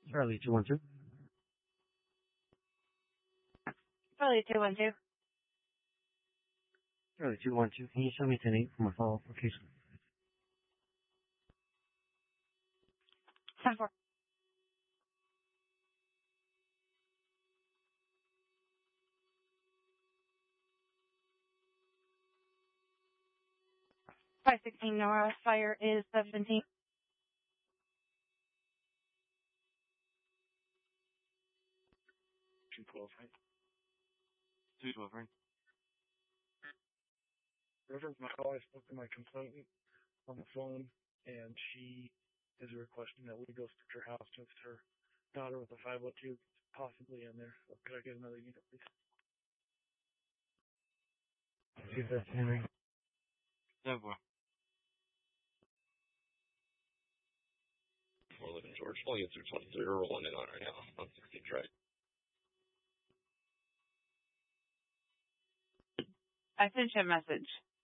Charlie 212. Charlie 212. Charlie 212. Can you show me 10-8 for my follow-up location? 10-4. 516 Nora, fire is 17. 212, right? 212, right? Reverend McCall, I spoke to my complainant on the phone, and she is requesting that we go search her house since her daughter with a 502 possibly in there. So could I get another unit, please? 213, Henry. 10-4. 411 George. Only get through 23. We're rolling in on right now. On 16 right. I sent you a message.